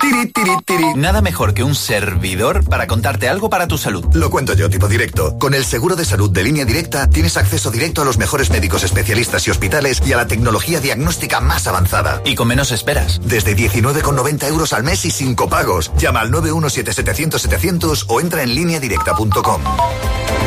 Tiri, tiri, tiri. Nada mejor que un servidor para contarte algo para tu salud. Lo cuento yo, tipo directo. Con el seguro de salud de Línea Directa tienes acceso directo a los mejores médicos especialistas y hospitales y a la tecnología diagnóstica más avanzada. Y con menos esperas. Desde 19,90 € al mes y sin copagos. Llama al 917-700-700 o entra en lineadirecta.com.